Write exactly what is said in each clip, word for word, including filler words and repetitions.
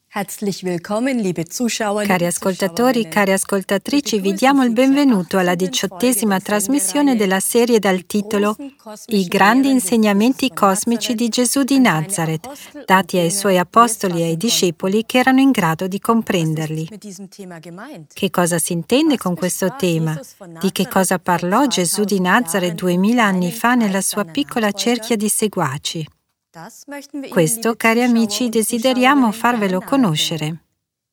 Herzlich willkommen, liebe Zuschauer. Cari ascoltatori, cari ascoltatrici, vi diamo il benvenuto alla diciottesima trasmissione della serie dal titolo I grandi insegnamenti cosmici di Gesù di Nazaret, dati ai suoi apostoli e ai discepoli che erano in grado di comprenderli. Che cosa si intende con questo tema? Di che cosa parlò Gesù di Nazaret duemila anni fa nella sua piccola cerchia di seguaci? Questo, cari amici, desideriamo farvelo conoscere.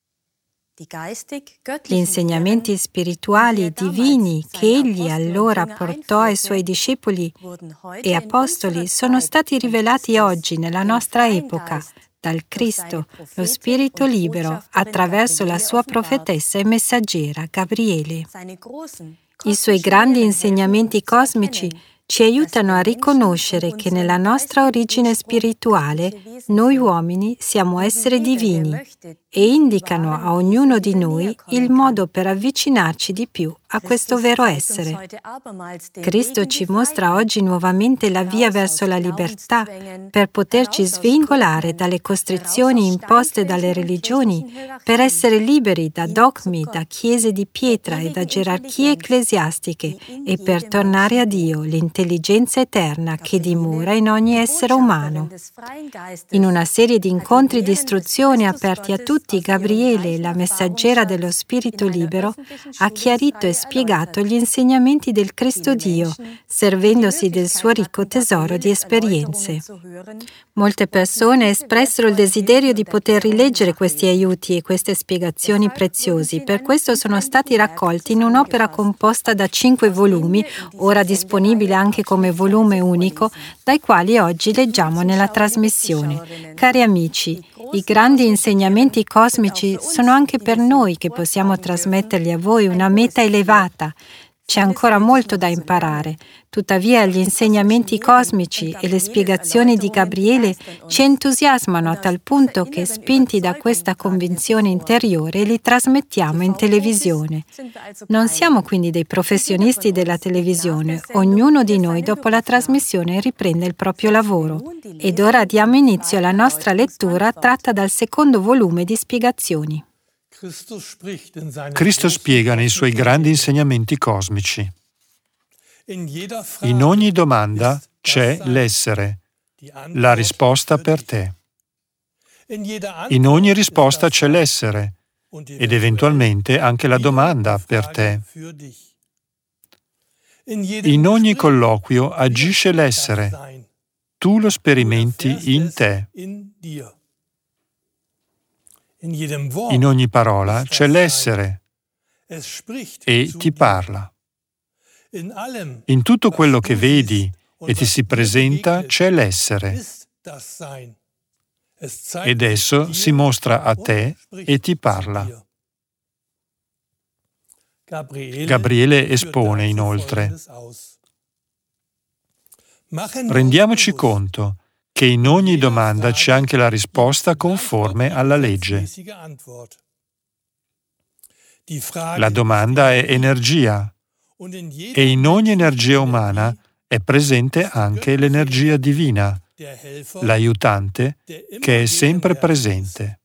Gli insegnamenti spirituali divini che egli allora portò ai suoi discepoli e apostoli sono stati rivelati oggi nella nostra epoca dal Cristo, lo Spirito libero, attraverso la sua profetessa e messaggera, Gabriele. I suoi grandi insegnamenti cosmici ci aiutano a riconoscere che nella nostra origine spirituale noi uomini siamo esseri divini e indicano a ognuno di noi il modo per avvicinarci di più a questo vero essere. Cristo ci mostra oggi nuovamente la via verso la libertà per poterci svingolare dalle costrizioni imposte dalle religioni, per essere liberi da dogmi, da chiese di pietra e da gerarchie ecclesiastiche e per tornare a Dio, l'intelligenza eterna che dimora in ogni essere umano. In una serie di incontri di istruzione aperti a tutti, Gabriele, la messaggera dello Spirito libero, ha chiarito e spiegato gli insegnamenti del Cristo Dio, servendosi del suo ricco tesoro di esperienze. Molte persone espressero il desiderio di poter rileggere questi aiuti e queste spiegazioni preziosi. Per questo sono stati raccolti in un'opera composta da cinque volumi, ora disponibile anche come volume unico, dai quali oggi leggiamo nella trasmissione. Cari amici, i grandi insegnamenti cosmici sono anche per noi che possiamo trasmetterli a voi una meta elevata. C'è ancora molto da imparare. Tuttavia, gli insegnamenti cosmici e le spiegazioni di Gabriele ci entusiasmano a tal punto che, spinti da questa convinzione interiore, li trasmettiamo in televisione. Non siamo quindi dei professionisti della televisione. Ognuno di noi, dopo la trasmissione, riprende il proprio lavoro. Ed ora diamo inizio alla nostra lettura tratta dal secondo volume di spiegazioni. Cristo spiega nei suoi grandi insegnamenti cosmici. In ogni domanda c'è l'essere, la risposta per te. In ogni risposta c'è l'essere ed eventualmente anche la domanda per te. In ogni colloquio agisce l'essere, tu lo sperimenti in te. In ogni parola c'è l'essere e ti parla. In tutto quello che vedi e ti si presenta c'è l'essere ed esso si mostra a te e ti parla. Gabriele espone inoltre: rendiamoci conto che in ogni domanda c'è anche la risposta conforme alla legge. La domanda è energia e in ogni energia umana è presente anche l'energia divina, l'aiutante che è sempre presente.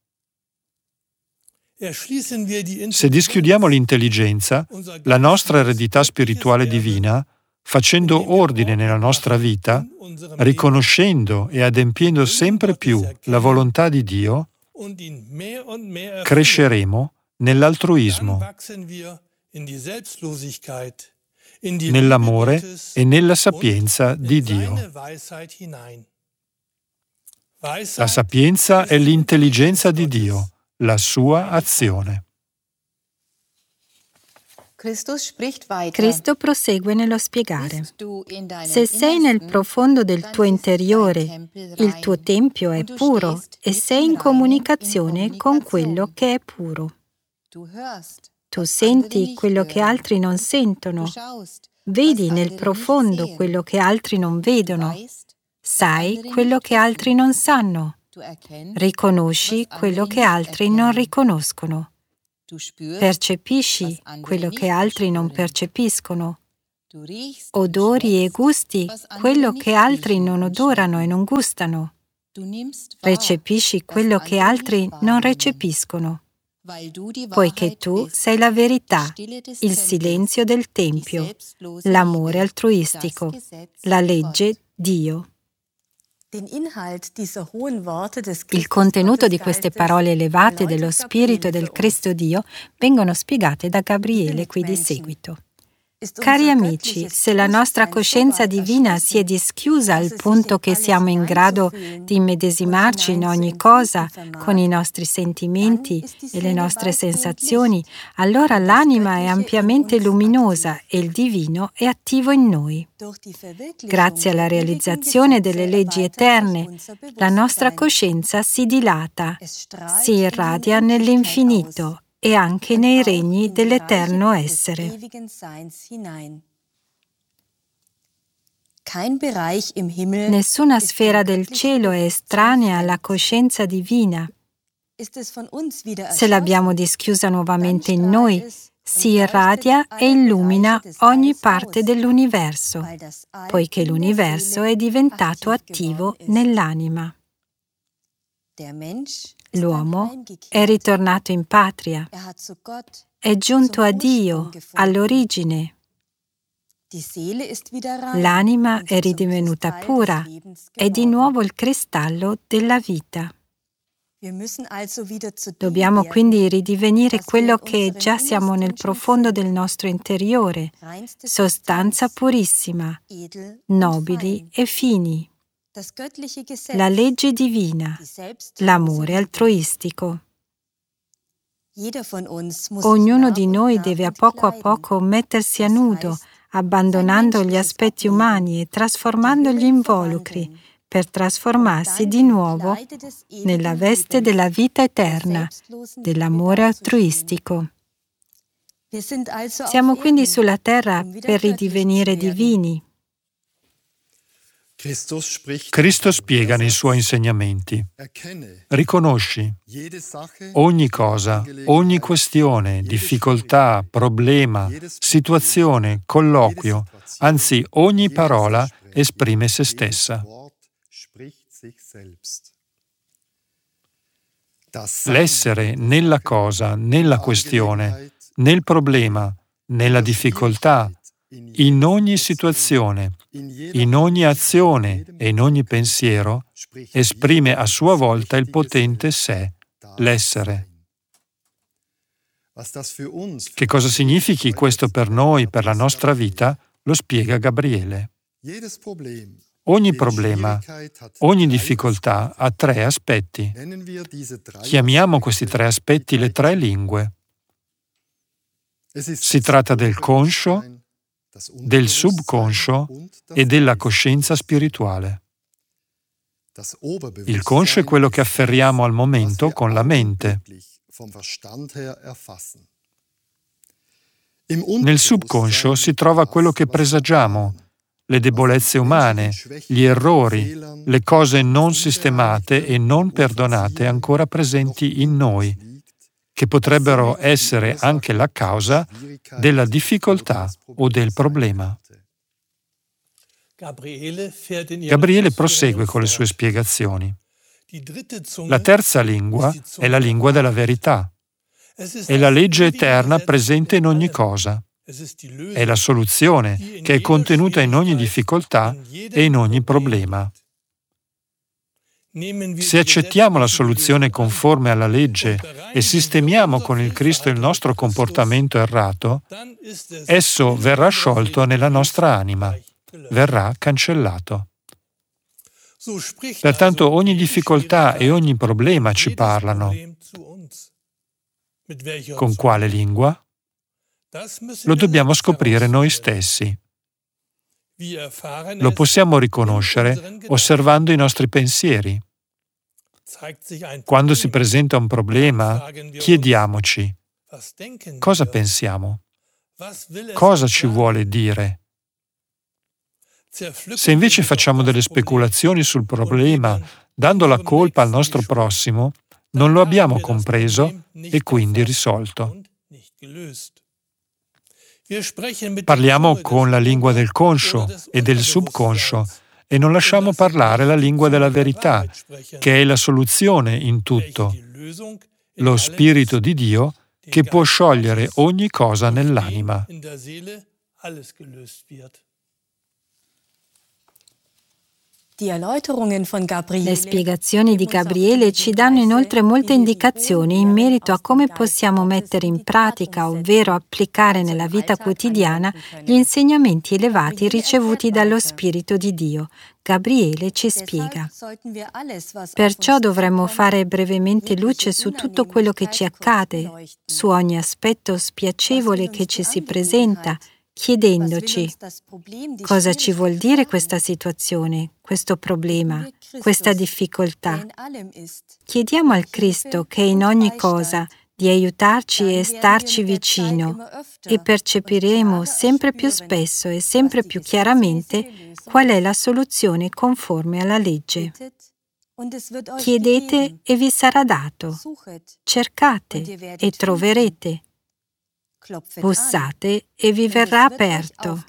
Se dischiudiamo l'intelligenza, la nostra eredità spirituale divina, facendo ordine nella nostra vita, riconoscendo e adempiendo sempre più la volontà di Dio, cresceremo nell'altruismo, nell'amore e nella sapienza di Dio. La sapienza è l'intelligenza di Dio, la sua azione. Cristo prosegue nello spiegare: se sei nel profondo del tuo interiore, il tuo tempio è puro e sei in comunicazione con quello che è puro. Tu senti quello che altri non sentono, vedi nel profondo quello che altri non vedono, sai quello che altri non sanno, riconosci quello che altri non riconoscono. Percepisci quello che altri non percepiscono. Odori e gusti quello che altri non odorano e non gustano. Recepisci quello che altri non recepiscono, poiché tu sei la verità, il silenzio del Tempio, l'amore altruistico, la legge Dio. Il contenuto di queste parole elevate dello Spirito e del Cristo Dio vengono spiegate da Gabriele qui di seguito. Cari amici, se la nostra coscienza divina si è dischiusa al punto che siamo in grado di immedesimarci in ogni cosa con i nostri sentimenti e le nostre sensazioni, allora l'anima è ampiamente luminosa e il divino è attivo in noi. Grazie alla realizzazione delle leggi eterne, la nostra coscienza si dilata, si irradia nell'infinito e anche nei regni dell'eterno essere. Nessuna sfera del cielo è estranea alla coscienza divina. Se l'abbiamo dischiusa nuovamente in noi, si irradia e illumina ogni parte dell'universo, poiché l'universo è diventato attivo nell'anima. L'uomo è ritornato in patria, è giunto a Dio, all'origine. L'anima è ridivenuta pura, è di nuovo il cristallo della vita. Dobbiamo quindi ridivenire quello che già siamo nel profondo del nostro interiore, sostanza purissima, nobili e fini. La legge divina, l'amore altruistico. Ognuno di noi deve a poco a poco mettersi a nudo, abbandonando gli aspetti umani e trasformando gli involucri, per trasformarsi di nuovo nella veste della vita eterna, dell'amore altruistico. Siamo quindi sulla terra per ridivenire divini. Cristo spiega nei suoi insegnamenti: riconosci ogni cosa, ogni questione, difficoltà, problema, situazione, colloquio, anzi ogni parola esprime se stessa. L'essere nella cosa, nella questione, nel problema, nella difficoltà, in ogni situazione, in ogni azione e in ogni pensiero, esprime a sua volta il potente sé, l'essere. Che cosa significhi questo per noi, per la nostra vita, lo spiega Gabriele. Ogni problema, ogni difficoltà ha tre aspetti. Chiamiamo questi tre aspetti le tre lingue. Si tratta del conscio, del subconscio e della coscienza spirituale. Il conscio è quello che afferriamo al momento con la mente. Nel subconscio si trova quello che presagiamo, le debolezze umane, gli errori, le cose non sistemate e non perdonate ancora presenti in noi, che potrebbero essere anche la causa della difficoltà o del problema. Gabriele prosegue con le sue spiegazioni. La terza lingua è la lingua della verità. È la legge eterna presente in ogni cosa. È la soluzione che è contenuta in ogni difficoltà e in ogni problema. Se accettiamo la soluzione conforme alla legge e sistemiamo con il Cristo il nostro comportamento errato, esso verrà sciolto nella nostra anima, verrà cancellato. Pertanto ogni difficoltà e ogni problema ci parlano. Con quale lingua? Lo dobbiamo scoprire noi stessi. Lo possiamo riconoscere osservando i nostri pensieri. Quando si presenta un problema, chiediamoci: cosa pensiamo? Cosa ci vuole dire? Se invece facciamo delle speculazioni sul problema, dando la colpa al nostro prossimo, non lo abbiamo compreso e quindi risolto. Parliamo con la lingua del conscio e del subconscio e non lasciamo parlare la lingua della verità, che è la soluzione in tutto, lo Spirito di Dio che può sciogliere ogni cosa nell'anima. Le spiegazioni di Gabriele ci danno inoltre molte indicazioni in merito a come possiamo mettere in pratica, ovvero applicare nella vita quotidiana, gli insegnamenti elevati ricevuti dallo Spirito di Dio. Gabriele ci spiega. Perciò dovremmo fare brevemente luce su tutto quello che ci accade, su ogni aspetto spiacevole che ci si presenta, chiedendoci cosa ci vuol dire questa situazione, questo problema, questa difficoltà. Chiediamo al Cristo che è in ogni cosa di aiutarci e starci vicino e percepiremo sempre più spesso e sempre più chiaramente qual è la soluzione conforme alla legge. Chiedete e vi sarà dato, cercate e troverete. Bussate e vi verrà aperto.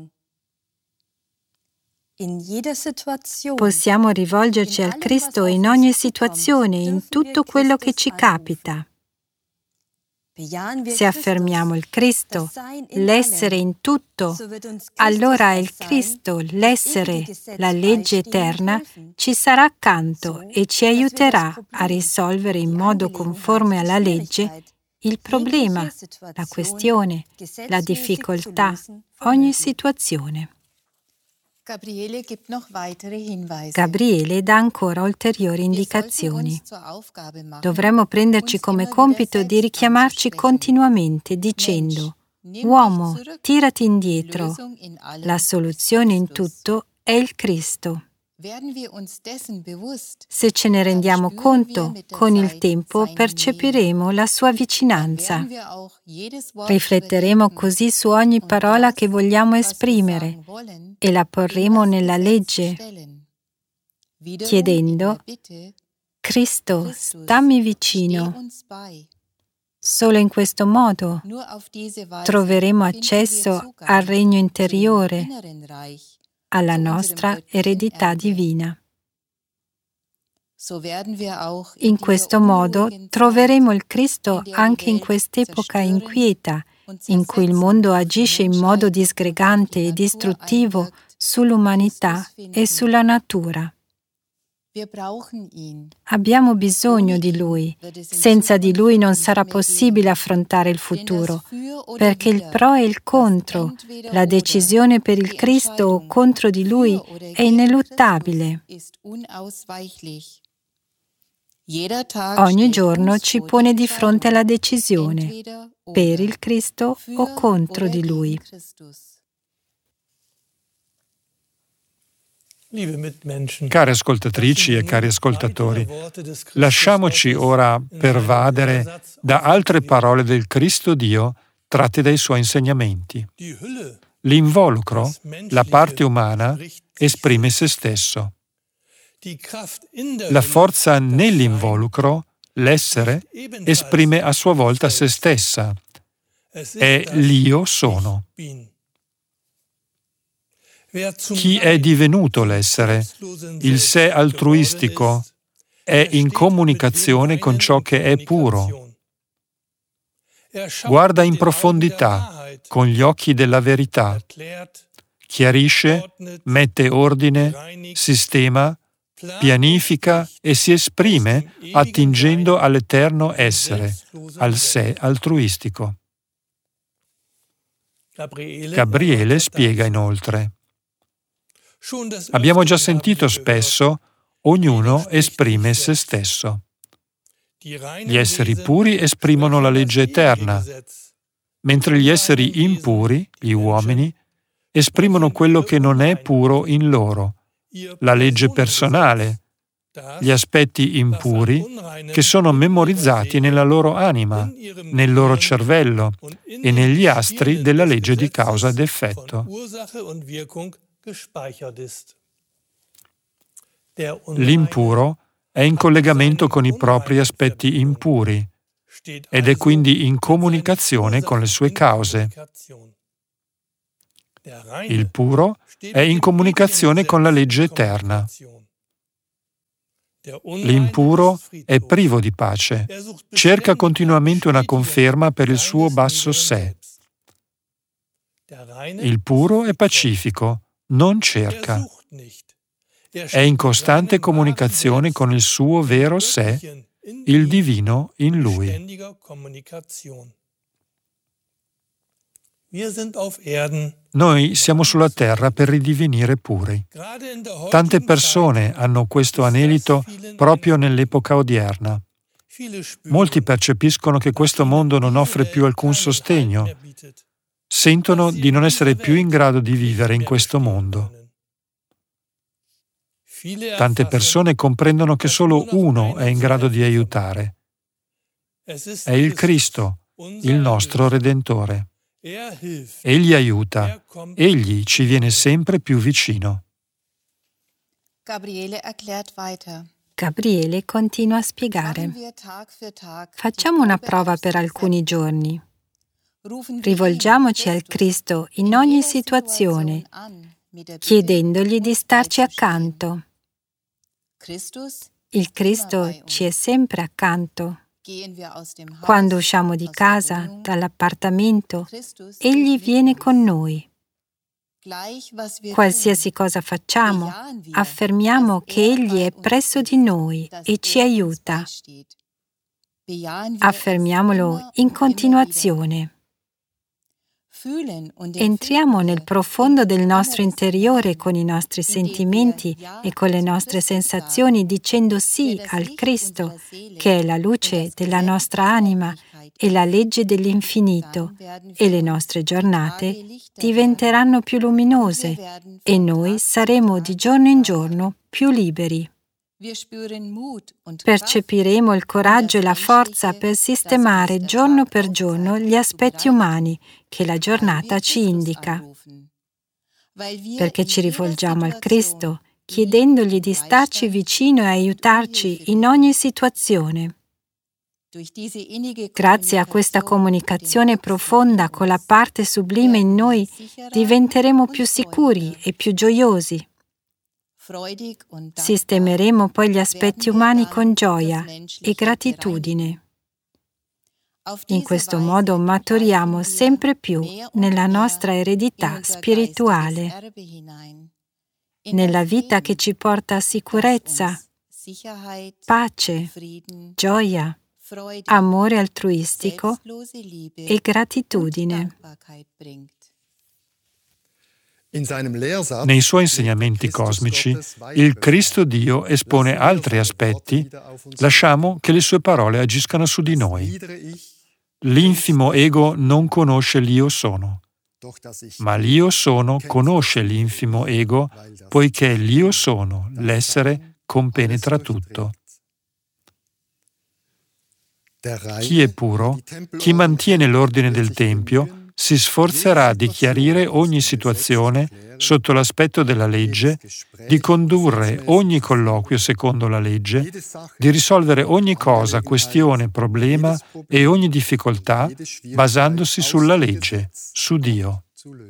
Possiamo rivolgerci al Cristo in ogni situazione, in tutto quello che ci capita. Se affermiamo il Cristo, l'essere in tutto, allora il Cristo, l'essere, la legge eterna, ci sarà accanto e ci aiuterà a risolvere in modo conforme alla legge il problema, la questione, la difficoltà, ogni situazione. Gabriele dà ancora ulteriori indicazioni. Dovremmo prenderci come compito di richiamarci continuamente dicendo: «Uomo, tirati indietro. La soluzione in tutto è il Cristo». Se ce ne rendiamo conto, con il tempo percepiremo la sua vicinanza. Rifletteremo così su ogni parola che vogliamo esprimere e la porremo nella legge, chiedendo: «Cristo, stammi vicino». Solo in questo modo troveremo accesso al regno interiore, alla nostra eredità divina. In questo modo troveremo il Cristo anche in quest'epoca inquieta, in cui il mondo agisce in modo disgregante e distruttivo sull'umanità e sulla natura. Abbiamo bisogno di Lui. Senza di Lui non sarà possibile affrontare il futuro, perché il pro e il contro, la decisione per il Cristo o contro di Lui è ineluttabile. Ogni giorno ci pone di fronte alla decisione, per il Cristo o contro di Lui. Care ascoltatrici e cari ascoltatori, lasciamoci ora pervadere da altre parole del Cristo Dio tratte dai suoi insegnamenti. L'involucro, la parte umana, esprime se stesso. La forza nell'involucro, l'essere, esprime a sua volta se stessa. È l'Io sono. Chi è divenuto l'essere, il sé altruistico, è in comunicazione con ciò che è puro. Guarda in profondità, con gli occhi della verità, chiarisce, mette ordine, sistema, pianifica e si esprime attingendo all'eterno essere, al sé altruistico. Gabriele spiega inoltre: abbiamo già sentito spesso, ognuno esprime se stesso. Gli esseri puri esprimono la legge eterna, mentre gli esseri impuri, gli uomini, esprimono quello che non è puro in loro, la legge personale, gli aspetti impuri che sono memorizzati nella loro anima, nel loro cervello e negli astri della legge di causa ed effetto. L'impuro è in collegamento con i propri aspetti impuri ed è quindi in comunicazione con le sue cause. Il puro è in comunicazione con la legge eterna. L'impuro è privo di pace, cerca continuamente una conferma per il suo basso sé. Il puro è pacifico, non cerca. È in costante comunicazione con il suo vero sé, il divino in lui. Noi siamo sulla terra per ridivenire puri. Tante persone hanno questo anelito proprio nell'epoca odierna. Molti percepiscono che questo mondo non offre più alcun sostegno. Sentono di non essere più in grado di vivere in questo mondo. Tante persone comprendono che solo uno è in grado di aiutare. È il Cristo, il nostro Redentore. Egli aiuta, egli ci viene sempre più vicino. Gabriele continua a spiegare. Facciamo una prova per alcuni giorni. Rivolgiamoci al Cristo in ogni situazione, chiedendogli di starci accanto. Il Cristo ci è sempre accanto. Quando usciamo di casa, dall'appartamento, Egli viene con noi. Qualsiasi cosa facciamo, affermiamo che Egli è presso di noi e ci aiuta. Affermiamolo in continuazione. Entriamo nel profondo del nostro interiore con i nostri sentimenti e con le nostre sensazioni dicendo sì al Cristo, che è la luce della nostra anima e la legge dell'infinito, e le nostre giornate diventeranno più luminose e noi saremo di giorno in giorno più liberi. Percepiremo il coraggio e la forza per sistemare giorno per giorno gli aspetti umani che la giornata ci indica. Perché ci rivolgiamo al Cristo, chiedendogli di starci vicino e aiutarci in ogni situazione. Grazie a questa comunicazione profonda con la parte sublime in noi, diventeremo più sicuri e più gioiosi. Sistemeremo poi gli aspetti umani con gioia e gratitudine. In questo modo maturiamo sempre più nella nostra eredità spirituale, nella vita che ci porta sicurezza, pace, gioia, amore altruistico e gratitudine. Nei suoi insegnamenti cosmici, il Cristo Dio espone altri aspetti, lasciamo che le sue parole agiscano su di noi. L'infimo ego non conosce l'Io sono, ma l'Io sono conosce l'infimo ego, poiché l'Io sono, l'essere, compenetra tutto. Chi è puro, chi mantiene l'ordine del Tempio, si sforzerà di chiarire ogni situazione sotto l'aspetto della legge, di condurre ogni colloquio secondo la legge, di risolvere ogni cosa, questione, problema e ogni difficoltà basandosi sulla legge, su Dio.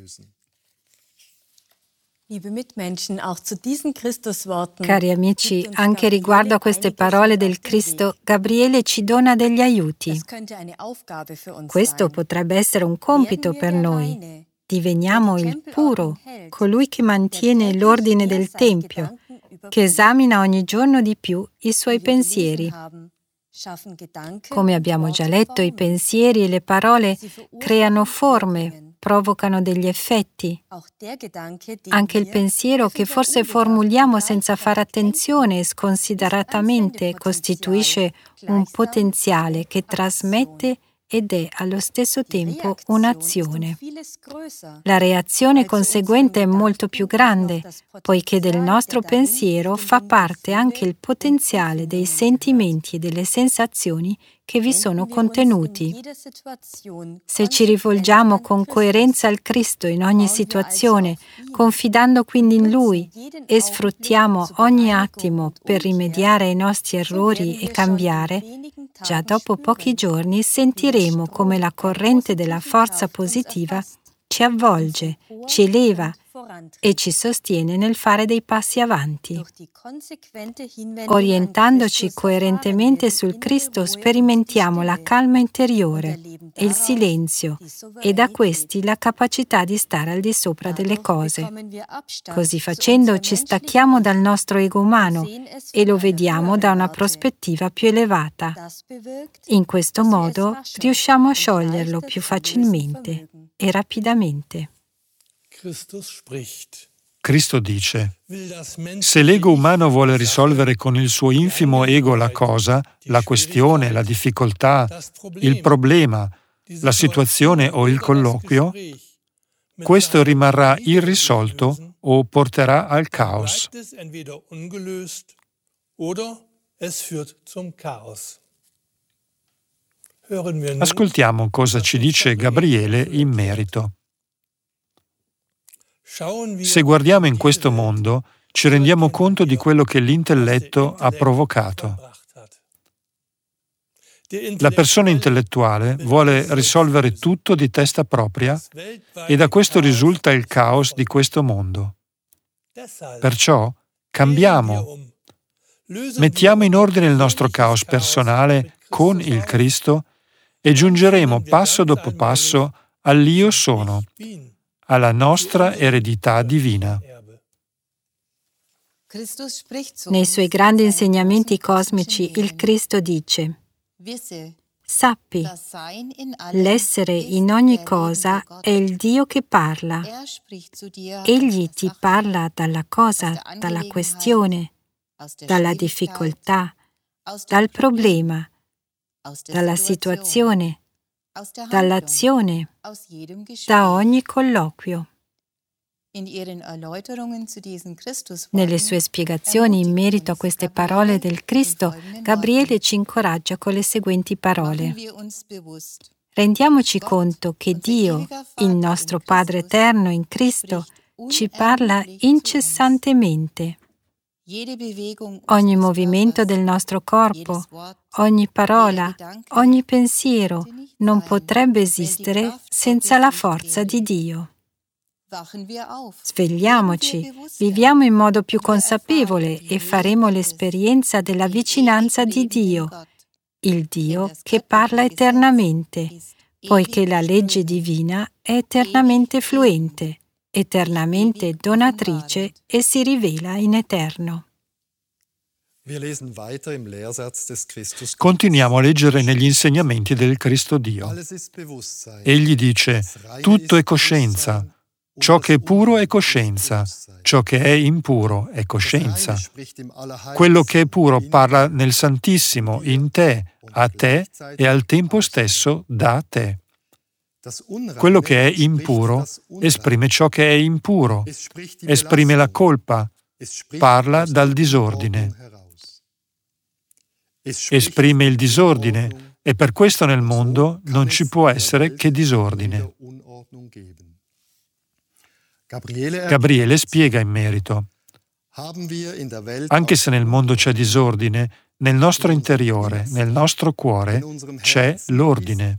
Cari amici, anche riguardo a queste parole del Cristo, Gabriele ci dona degli aiuti. Questo potrebbe essere un compito per noi. Diveniamo il puro, colui che mantiene l'ordine del Tempio, che esamina ogni giorno di più i suoi pensieri. Come abbiamo già letto, i pensieri e le parole creano forme, provocano degli effetti. Anche il pensiero che forse formuliamo senza fare attenzione e sconsideratamente costituisce un potenziale che trasmette ed è allo stesso tempo un'azione. La reazione conseguente è molto più grande, poiché del nostro pensiero fa parte anche il potenziale dei sentimenti e delle sensazioni che vi sono contenuti. Se ci rivolgiamo con coerenza al Cristo in ogni situazione, confidando quindi in Lui e sfruttiamo ogni attimo per rimediare ai nostri errori e cambiare, già dopo pochi giorni sentiremo come la corrente della forza positiva ci avvolge, ci eleva e ci sostiene nel fare dei passi avanti. Orientandoci coerentemente sul Cristo, sperimentiamo la calma interiore e il silenzio e da questi la capacità di stare al di sopra delle cose. Così facendo ci stacchiamo dal nostro ego umano e lo vediamo da una prospettiva più elevata. In questo modo riusciamo a scioglierlo più facilmente e rapidamente. Cristo dice: se l'ego umano vuole risolvere con il suo infimo ego la cosa, la questione, la difficoltà, il problema, la situazione o il colloquio, questo rimarrà irrisolto o porterà al caos. Ascoltiamo cosa ci dice Gabriele in merito. Se guardiamo in questo mondo, ci rendiamo conto di quello che l'intelletto ha provocato. La persona intellettuale vuole risolvere tutto di testa propria e da questo risulta il caos di questo mondo. Perciò cambiamo. Mettiamo in ordine il nostro caos personale con il Cristo e giungeremo passo dopo passo all'Io sono, alla nostra eredità divina. Nei suoi grandi insegnamenti cosmici, il Cristo dice: sappi, l'essere in ogni cosa è il Dio che parla. Egli ti parla dalla cosa, dalla questione, dalla difficoltà, dal problema, dalla situazione, dall'azione, da ogni colloquio. Nelle sue spiegazioni in merito a queste parole del Cristo, Gabriele ci incoraggia con le seguenti parole. Rendiamoci conto che Dio, il nostro Padre eterno in Cristo, ci parla incessantemente. Ogni movimento del nostro corpo, ogni parola, ogni pensiero non potrebbe esistere senza la forza di Dio. Svegliamoci, viviamo in modo più consapevole e faremo l'esperienza della vicinanza di Dio, il Dio che parla eternamente, poiché la legge divina è eternamente fluente, eternamente donatrice e si rivela in eterno. Continuiamo a leggere negli insegnamenti del Cristo Dio. Egli dice: tutto è coscienza. Ciò che è puro è coscienza, ciò che è impuro è coscienza. Quello che è puro parla nel Santissimo, in te, a te e al tempo stesso da te. Quello che è impuro esprime ciò che è impuro, esprime la colpa, parla dal disordine. Esprime il disordine e per questo nel mondo non ci può essere che disordine. Gabriele spiega in merito: anche se nel mondo c'è disordine, nel nostro interiore, nel nostro cuore, c'è l'ordine.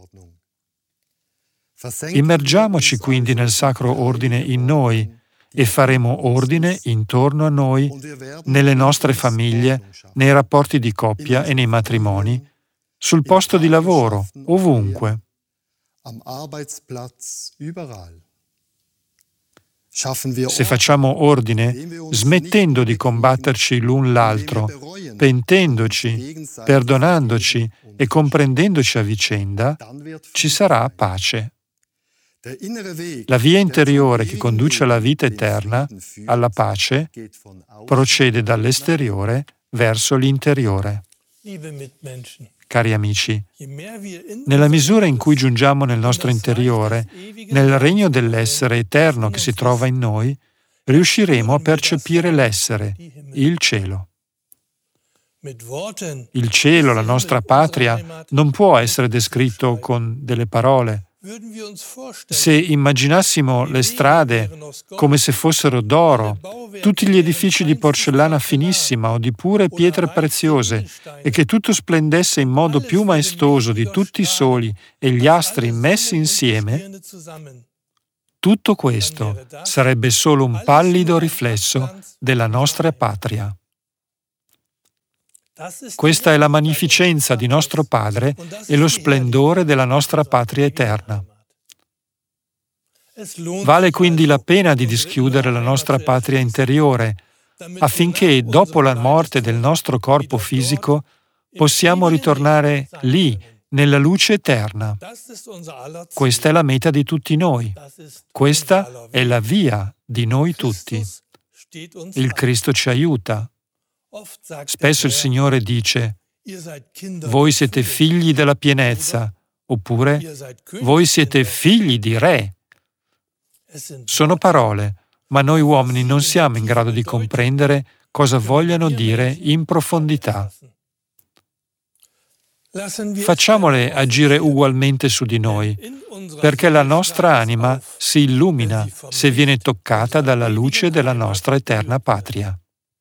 Immergiamoci quindi nel sacro ordine in noi e faremo ordine intorno a noi, nelle nostre famiglie, nei rapporti di coppia e nei matrimoni, sul posto di lavoro, ovunque. Se facciamo ordine, smettendo di combatterci l'un l'altro, pentendoci, perdonandoci e comprendendoci a vicenda, ci sarà pace. La via interiore che conduce alla vita eterna, alla pace, procede dall'esteriore verso l'interiore. Cari amici, nella misura in cui giungiamo nel nostro interiore, nel regno dell'essere eterno che si trova in noi, riusciremo a percepire l'essere, il cielo. Il cielo, la nostra patria, non può essere descritto con delle parole. Se immaginassimo le strade come se fossero d'oro, tutti gli edifici di porcellana finissima o di pure pietre preziose, e che tutto splendesse in modo più maestoso di tutti i soli e gli astri messi insieme, tutto questo sarebbe solo un pallido riflesso della nostra patria. Questa è la magnificenza di nostro Padre e lo splendore della nostra patria eterna. Vale quindi la pena di dischiudere la nostra patria interiore, affinché dopo la morte del nostro corpo fisico possiamo ritornare lì, nella luce eterna. Questa è la meta di tutti noi. Questa è la via di noi tutti. Il Cristo ci aiuta. Spesso il Signore dice: voi siete figli della pienezza, oppure voi siete figli di re. Sono parole, ma noi uomini non siamo in grado di comprendere cosa vogliano dire in profondità. Facciamole agire ugualmente su di noi, perché la nostra anima si illumina se viene toccata dalla luce della nostra eterna patria.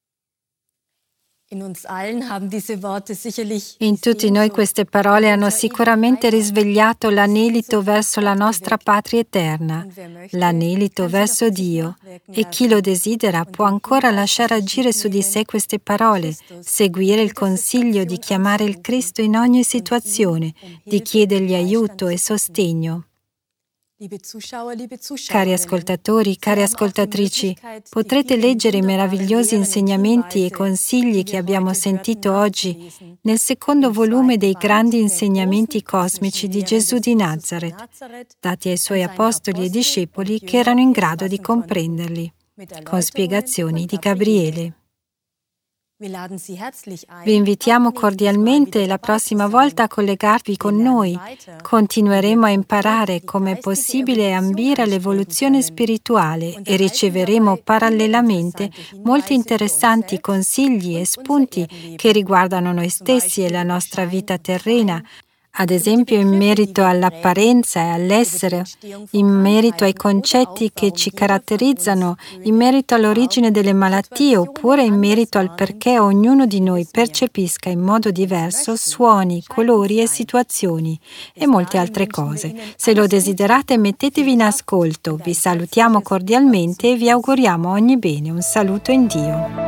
In tutti noi queste parole hanno sicuramente risvegliato l'anelito verso la nostra patria eterna, l'anelito verso Dio, e chi lo desidera può ancora lasciare agire su di sé queste parole, seguire il consiglio di chiamare il Cristo in ogni situazione, di chiedergli aiuto e sostegno. Cari ascoltatori, cari ascoltatrici, potrete leggere i meravigliosi insegnamenti e consigli che abbiamo sentito oggi nel secondo volume dei grandi insegnamenti cosmici di Gesù di Nazaret, dati ai suoi apostoli e discepoli che erano in grado di comprenderli, con spiegazioni di Gabriele. Vi invitiamo cordialmente la prossima volta a collegarvi con noi. Continueremo a imparare come è possibile ambire all'evoluzione spirituale e riceveremo parallelamente molti interessanti consigli e spunti che riguardano noi stessi e la nostra vita terrena, ad esempio in merito all'apparenza e all'essere, in merito ai concetti che ci caratterizzano, in merito all'origine delle malattie, oppure in merito al perché ognuno di noi percepisca in modo diverso suoni, colori e situazioni, e molte altre cose. Se lo desiderate, mettetevi in ascolto. Vi salutiamo cordialmente e vi auguriamo ogni bene. Un saluto in Dio.